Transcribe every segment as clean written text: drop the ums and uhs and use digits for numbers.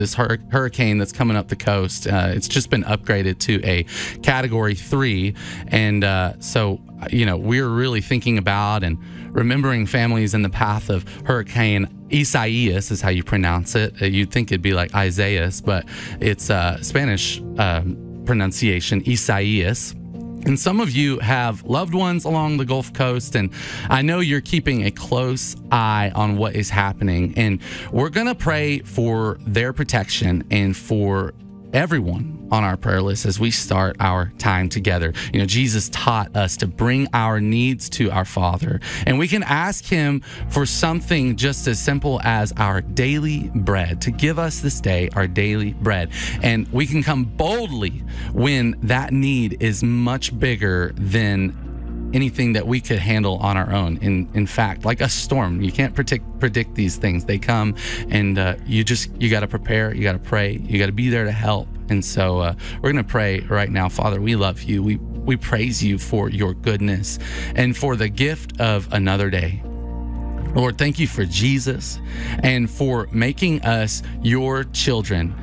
this hurricane that's coming up the coast. It's just been upgraded to a Category 3. And so, we're really thinking about and remembering families in the path of Hurricane Isaias is how you pronounce it. You'd think it'd be like Isaias, but it's Spanish pronunciation, Isaias. And some of you have loved ones along the Gulf Coast, and I know you're keeping a close eye on what is happening. And we're going to pray for their protection and for everyone on our prayer list as we start our time together. Jesus taught us to bring our needs to our Father, and we can ask him for something just as simple as our daily bread, to give us this day our daily bread. And we can come boldly when that need is much bigger than anything that we could handle on our own. In fact, like a storm, you can't predict these things. They come, and you got to prepare, you got to pray, you got to be there to help. And so we're going to pray right now. Father, we love you. We praise you for your goodness and for the gift of another day. Lord, thank you for Jesus and for making us your children.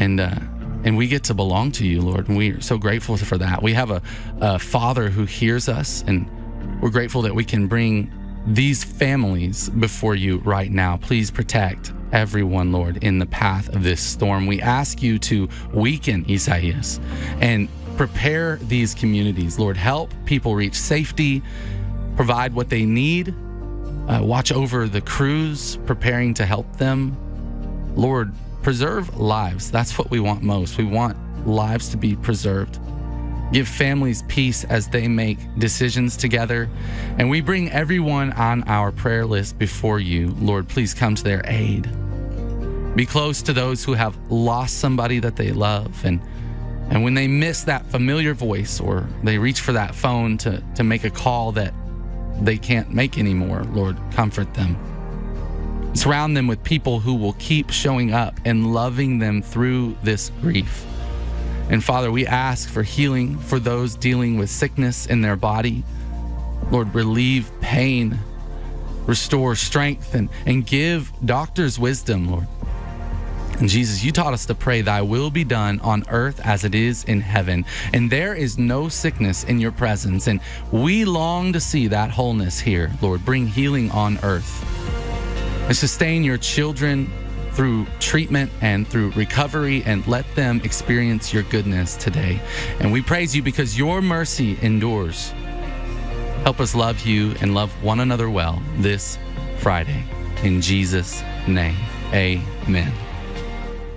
And we get to belong to you, Lord, and we're so grateful for that. We have a Father who hears us, and we're grateful that we can bring these families before you right now. Please protect everyone, Lord, in the path of this storm. We ask you to weaken Isaias and prepare these communities. Lord, help people reach safety, provide what they need, watch over the crews preparing to help them. Lord, preserve lives. That's what we want most. We want lives to be preserved. Give families peace as they make decisions together. And we bring everyone on our prayer list before you. Lord, please come to their aid. Be close to those who have lost somebody that they love. And when they miss that familiar voice, or they reach for that phone to make a call that they can't make anymore, Lord, comfort them. Surround them with people who will keep showing up and loving them through this grief. And Father, we ask for healing for those dealing with sickness in their body. Lord, relieve pain, restore strength, and give doctors wisdom, Lord. And Jesus, you taught us to pray, thy will be done on earth as it is in heaven. And there is no sickness in your presence. And we long to see that wholeness here, Lord. Bring healing on earth. And sustain your children through treatment and through recovery, and let them experience your goodness today. And we praise you because your mercy endures. Help us love you and love one another well this Friday. In Jesus' name, amen.